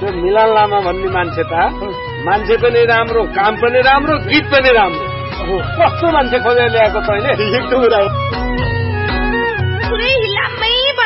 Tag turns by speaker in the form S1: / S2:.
S1: मिलन लामा भन्ने मान्छे त मान्छे पनि राम्रो, काम पनि राम्रो, गीत पनि राम्रो। कस्तो मान्छे खोजेर ल्याएको तैँले?
S2: पुरै